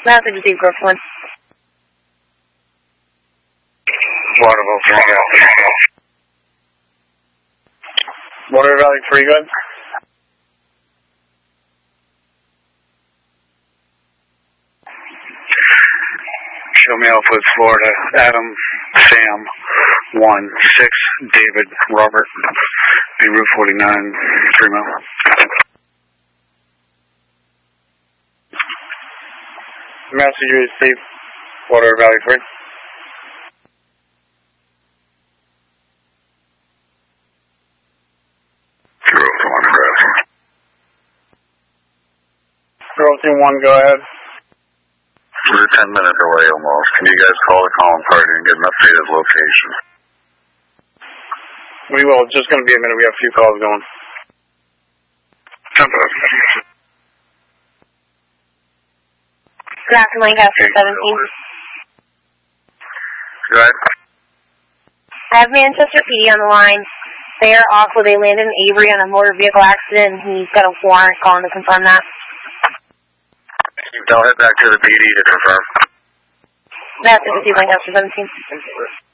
Message received, Grove 1. Waterville 3, go. Water Valley 3, good. Show me Elfwoods, Florida. Adam, Sam, 1, 6, David, Robert, be Route 49, 3 mile. Message received. Water Valley 3. Grove 1, go ahead. We're 10 minutes away almost. Can you guys call the calling party and get an updated location? We will. It's just going to be a minute. We have a few calls going. Good afternoon, Lancaster 17. Go ahead. I have Manchester PD on the line. They are off with a Landon Avery on a motor vehicle accident, and he's got a warrant calling to confirm that. I'll head back to the PD to confirm. That's it, Lancaster 17.